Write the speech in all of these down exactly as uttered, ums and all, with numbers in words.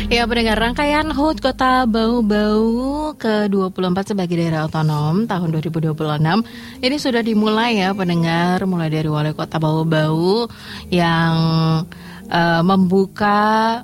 Ya, pendengar, rangkaian H U T Kota Bau-Bau ke dua puluh empat sebagai daerah otonom tahun dua ribu dua puluh enam ini sudah dimulai ya pendengar, mulai dari Wali Kota Bau-Bau yang uh, membuka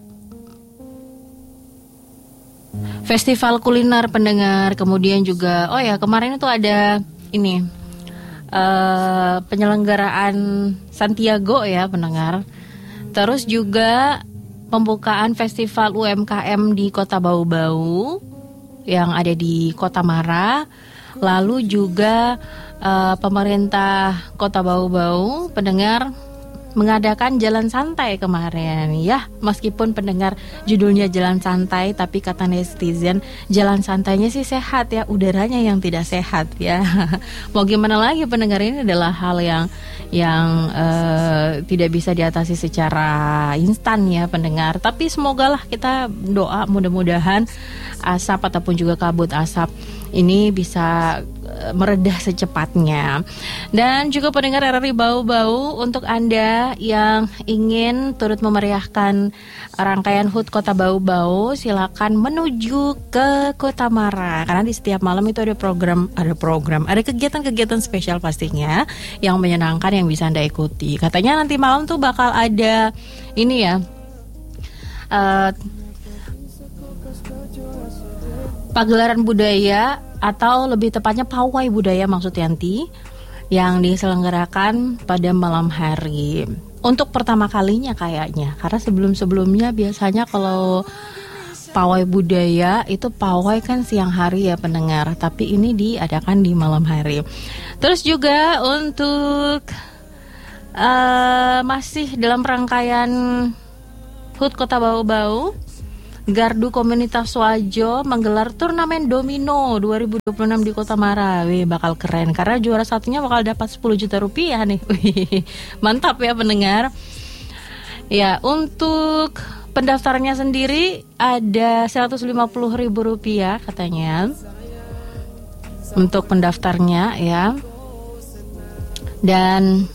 festival kuliner pendengar. Kemudian juga, oh ya kemarin itu ada ini uh, penyelenggaraan Santiago ya pendengar. Terus juga pembukaan festival U M K M di Kota Bau-Bau yang ada di Kota Mara. Lalu juga uh, pemerintah Kota Bau-Bau pendengar mengadakan jalan santai kemarin ya. Meskipun pendengar judulnya jalan santai, tapi kata netizen jalan santainya sih sehat ya, udaranya yang tidak sehat ya. Mau gimana lagi pendengar, ini adalah hal yang yang uh, tidak bisa diatasi secara instan ya pendengar. Tapi semogalah kita doa mudah-mudahan asap ataupun juga kabut asap ini bisa meredah secepatnya. Dan juga pendengar R R I Bau-Bau, untuk Anda yang ingin turut memeriahkan rangkaian H U T Kota Bau-Bau, silakan menuju ke Kota Mara, karena di setiap malam itu ada program, ada program, ada kegiatan-kegiatan spesial pastinya yang menyenangkan yang bisa Anda ikuti. Katanya nanti malam tuh bakal ada ini ya, uh, pagelaran budaya atau lebih tepatnya pawai budaya maksud Yanti, yang diselenggarakan pada malam hari untuk pertama kalinya kayaknya, karena sebelum-sebelumnya biasanya kalau pawai budaya itu pawai kan siang hari ya pendengar, tapi ini diadakan di malam hari. Terus juga untuk uh, masih dalam rangkaian H U T Kota Bau-Bau, Gardu Komunitas Wajo menggelar turnamen domino dua ribu dua puluh enam di Kota Mara. Wih, bakal keren karena juara satunya bakal dapat sepuluh juta rupiah nih. Wih, mantap ya pendengar. Ya, untuk pendaftarannya sendiri ada seratus lima puluh ribu rupiah katanya untuk pendaftarnya ya. Dan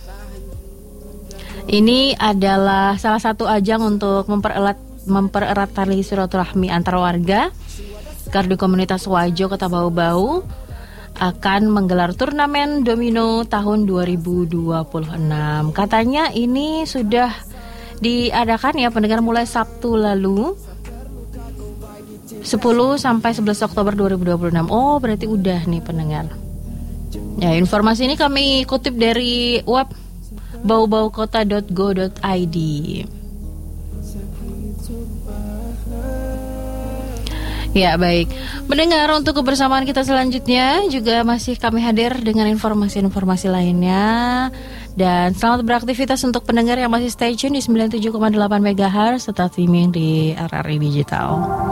ini adalah salah satu ajang untuk mempererat mempererat tali silaturahmi antar warga. Gardu Komunitas Wajo Kota Bau-Bau akan menggelar turnamen domino tahun dua ribu dua puluh enam. Katanya ini sudah diadakan ya pendengar mulai Sabtu lalu sepuluh sampai sebelas Oktober dua ribu dua puluh enam. Oh, berarti udah nih pendengar. Ya, informasi ini kami kutip dari web baubaukota dot go dot i d. Ya baik, mendengar untuk kebersamaan kita selanjutnya juga masih kami hadir dengan informasi-informasi lainnya. Dan selamat beraktivitas untuk pendengar yang masih stay tune di sembilan puluh tujuh koma delapan megahertz serta streaming di R R I Digital.